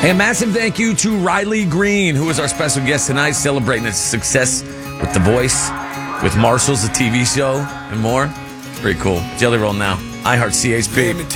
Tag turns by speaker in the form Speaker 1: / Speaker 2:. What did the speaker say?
Speaker 1: Hey, a massive thank you to Riley Green, who is our special guest tonight, celebrating his success with The Voice, with Marshalls, the TV show, and more. Pretty cool. Jelly Roll now. iHeart CHP.